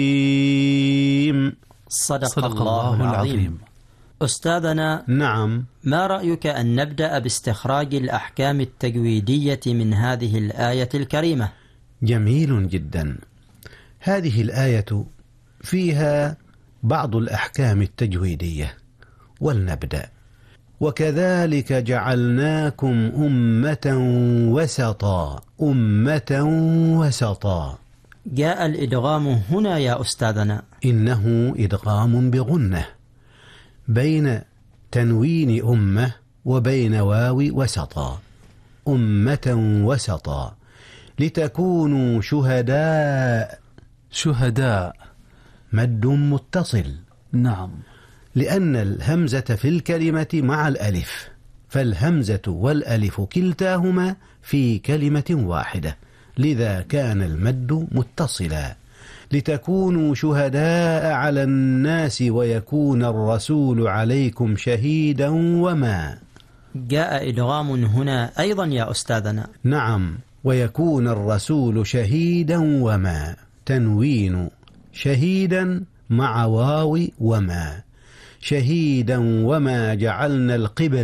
صدق الله العظيم. أستاذنا، نعم، ما رأيك أن نبدأ باستخراج الأحكام التجويدية من هذه الآية الكريمة؟ جميل جدا. هذه الآية فيها بعض الأحكام التجويدية، ولنبدأ. وكذلك جعلناكم أمة وسطا. أمة وسطا، جاء الإدغام هنا يا أستاذنا. إنه إدغام بغنة بين تنوين أمة وبين واو وسطا. أمة وسطا لتكونوا شهداء مد متصل. نعم، لأن الهمزة في الكلمة مع الألف، فالهمزة والألف كلتاهما في كلمة واحدة، لذا كان المد متصلا. لتكونوا شهداء على الناس ويكون الرسول عليكم شهيدا. وما جاء إدغام هنا أيضا يا أستاذنا. نعم، ويكون الرسول شهيدا. وما تنوين شهيدا مع واو وما. شهيدا. وما جعلنا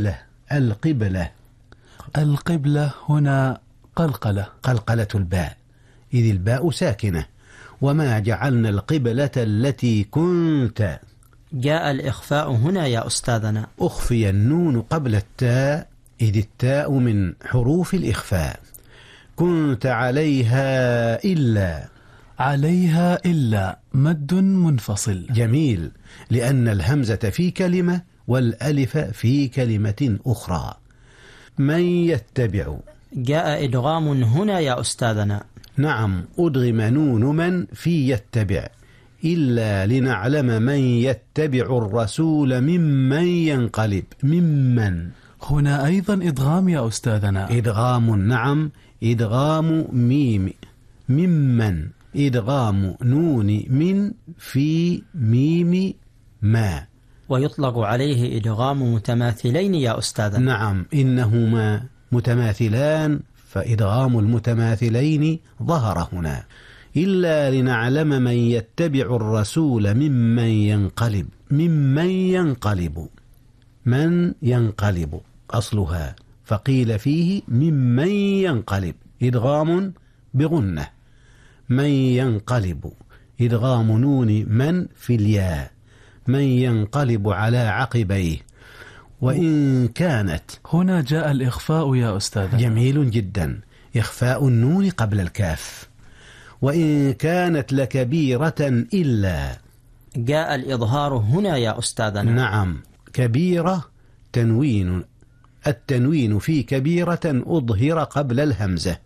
القبلة هنا قلقلة الباء، إذ الباء ساكنة. وما جعلنا القبلة التي كنت. جاء الإخفاء هنا يا أستاذنا. أخفي النون قبل التاء، إذ التاء من حروف الإخفاء. كنت عليها إلا مد منفصل. جميل، لأن الهمزة في كلمة والألف في كلمة أخرى. من يتبع. جاء إدغام هنا يا أستاذنا. نعم، أدغم نون من في يتبع، إلا لنعلم من يتبع الرسول ممن ينقلب. ممن هنا أيضا إدغام يا أستاذنا. إدغام، نعم، إدغام ميم. ممن إدغام نون من في ميم ما. ويطلق عليه إدغام متماثلين يا أستاذنا. نعم، إنهما متماثلان، فإدغام المتماثلين ظهر هنا. إلا لنعلم من يتبع الرسول ممن ينقلب. من ينقلب أصلها، فقيل فيه ممن ينقلب، إدغام بغنة. من ينقلب إدغام نون من في الياء. من ينقلب على عقبيه. وإن كانت. هنا جاء الإخفاء يا أستاذ. جميل جدا، إخفاء النون قبل الكاف. وإن كانت لكبيرة إلا. جاء الإظهار هنا يا أستاذنا. نعم، كبيرة تنوين. التنوين في كبيرة أظهر قبل الهمزة.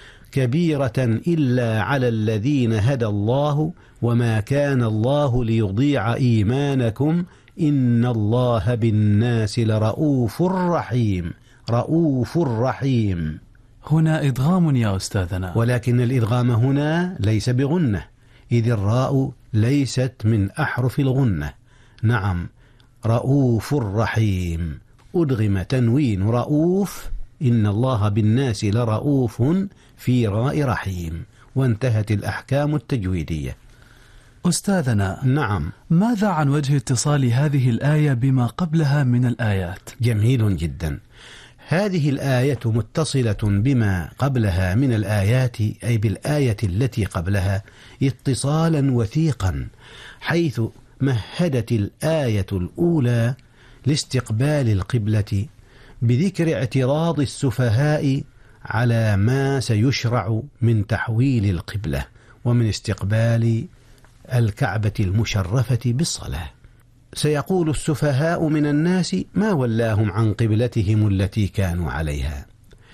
كبيرة إلا على الذين هدى الله وما كان الله ليضيع إيمانكم إن الله بالناس لرؤوف رحيم. رؤوف رحيم. هنا إدغام يا أستاذنا. ولكن الإدغام هنا ليس بغنة، إذ الراء ليست من أحرف الغنة. نعم، رؤوف رحيم. أدغم تنوين رؤوف، إن الله بالناس لرؤوف في راء رحيم. وانتهت الأحكام التجويدية. أستاذنا، نعم، ماذا عن وجه اتصال هذه الآية بما قبلها من الآيات؟ جميل جدا. هذه الآية متصلة بما قبلها من الآيات، أي بالآية التي قبلها اتصالا وثيقا، حيث مهدت الآية الأولى لاستقبال القبلة بذكر اعتراض السفهاء على ما سيشرع من تحويل القبلة ومن استقبال الكعبة المشرفة بالصلاة. سيقول السفهاء من الناس ما ولاهم عن قبلتهم التي كانوا عليها.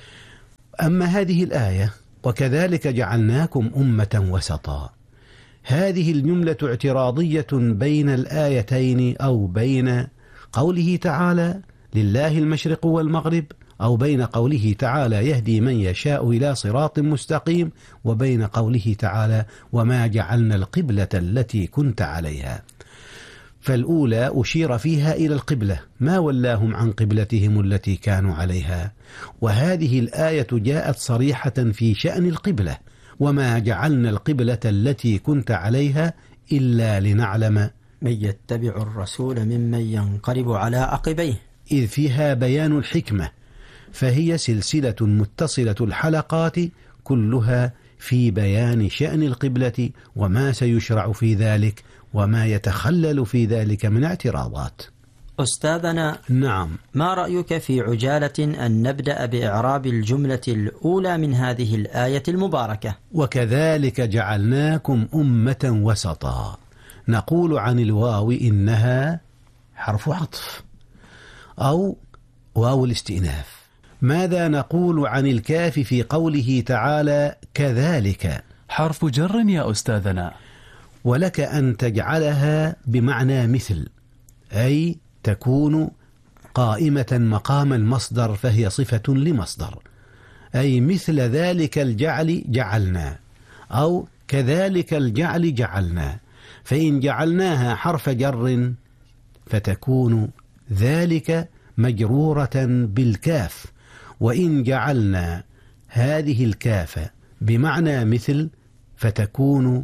أما هذه الآية وكذلك جعلناكم أمة وسطا، هذه الجملة اعتراضية بين الآيتين، أو بين قوله تعالى لله المشرق والمغرب، أو بين قوله تعالى يهدي من يشاء إلى صراط مستقيم، وبين قوله تعالى وما جعلنا القبلة التي كنت عليها. فالأولى أشير فيها إلى القبلة، ما ولاهم عن قبلتهم التي كانوا عليها، وهذه الآية جاءت صريحة في شأن القبلة، وما جعلنا القبلة التي كنت عليها إلا لنعلم من يتبع الرسول ممن ينقلب على عقبيه، إذ فيها بيان الحكمة، فهي سلسلة متصلة الحلقات كلها في بيان شأن القبلة وما سيشرع في ذلك وما يتخلل في ذلك من اعتراضات. أستاذنا، نعم. ما رأيك في عجالة أن نبدأ بإعراب الجملة الأولى من هذه الآية المباركة؟ وكذلك جعلناكم أمة وسطا. نقول عن الواو إنها حرف عطف أو واو الاستئناف. ماذا نقول عن الكاف في قوله تعالى كذلك؟ حرف جر يا أستاذنا. ولك أن تجعلها بمعنى مثل، أي تكون قائمة مقام المصدر، فهي صفة لمصدر، أي مثل ذلك الجعل جعلنا، أو كذلك الجعل جعلنا. فإن جعلناها حرف جر فتكون ذلك مجرورة بالكاف، وإن جعلنا هذه الكاف بمعنى مثل فتكون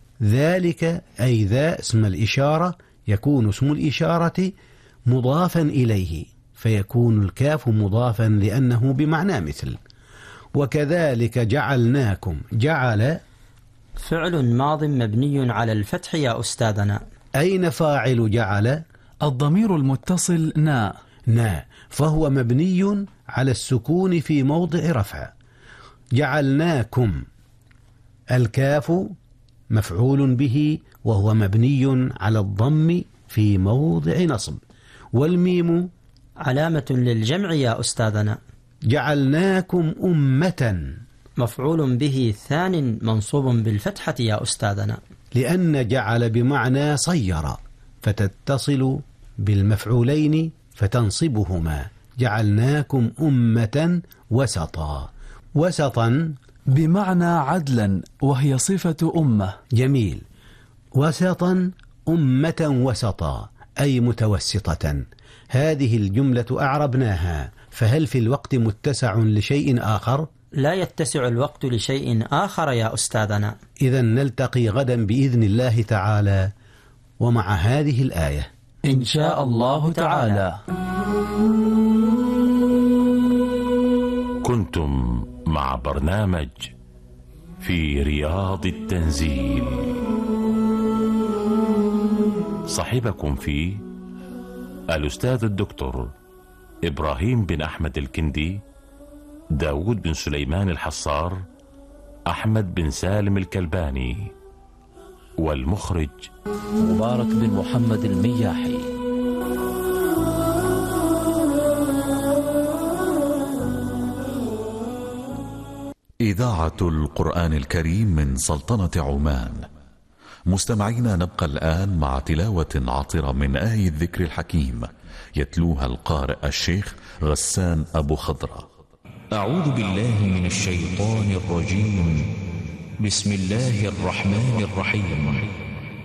ذلك، أي ذا اسم الإشارة، يكون اسم الإشارة مضافا إليه، فيكون الكاف مضافا لأنه بمعنى مثل. وكذلك جعلناكم، جعل فعل ماض مبني على الفتح يا أستاذنا. أين فاعل جعل؟ الضمير المتصل نا، فهو مبني على السكون في موضع رفع. جعلناكم، الكاف مفعول به وهو مبني على الضم في موضع نصب، والميم علامة للجمع يا أستاذنا. جعلناكم أمة، مفعول به ثان منصوب بالفتحة يا أستاذنا، لأن جعل بمعنى صير، فتتصل بالمفعولين فتنصبهما. جعلناكم أمة وسطا. وسطا بمعنى عدلا، وهي صفة أمة. جميل. وسطا أمة وسطا، أي متوسطة. هذه الجملة أعربناها، فهل في الوقت متسع لشيء آخر؟ لا يتسع الوقت لشيء آخر يا أستاذنا. إذن نلتقي غدا بإذن الله تعالى ومع هذه الآية إن شاء الله تعالى. كنتم مع برنامج في رياض التنزيل، صاحبكم فيه الأستاذ الدكتور إبراهيم بن أحمد الكندي، داود بن سليمان الحصار، أحمد بن سالم الكلباني، والمخرج مبارك بن محمد المياحي. إذاعة القرآن الكريم من سلطنة عمان. مستمعينا، نبقى الآن مع تلاوة عطرة من آية الذكر الحكيم، يتلوها القارئ الشيخ غسان أبو خضرة. أعوذ بالله من الشيطان الرجيم. بسم الله الرحمن الرحيم.